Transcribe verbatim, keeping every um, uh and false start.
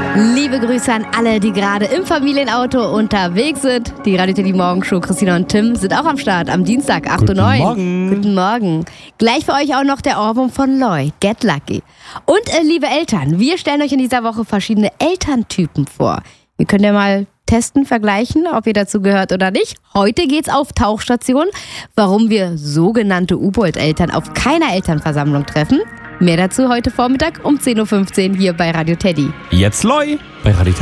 Liebe Grüße an alle, die gerade im Familienauto unterwegs sind. Die Radio Teddy Morgenshow, Christina und Tim sind auch am Start am Dienstag, acht Uhr neun. Guten Morgen. Guten Morgen. Gleich für euch auch noch der Ohrwurm von Loy, Get Lucky. Und äh, liebe Eltern, wir stellen euch in dieser Woche verschiedene Elterntypen vor. Ihr könnt ja mal testen, vergleichen, ob ihr dazu gehört oder nicht. Heute geht's auf Tauchstation, warum wir sogenannte U-Boot-Eltern auf keiner Elternversammlung treffen. Mehr dazu heute Vormittag um zehn Uhr fünfzehn hier bei Radio Teddy. Jetzt Loy bei Radio